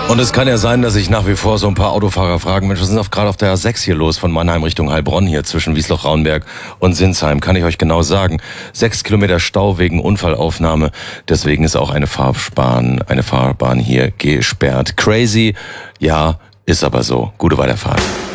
Und es kann ja sein, dass sich nach wie vor so ein paar Autofahrer fragen, Mensch, was ist denn gerade auf der A6 hier los von Mannheim Richtung Heilbronn hier zwischen Wiesloch-Raunberg und Sinsheim? Kann ich euch genau sagen. 6 Kilometer Stau wegen Unfallaufnahme. Deswegen ist auch eine Fahrbahn hier gesperrt. Crazy, ja, ist aber so. Gute Weiterfahrt.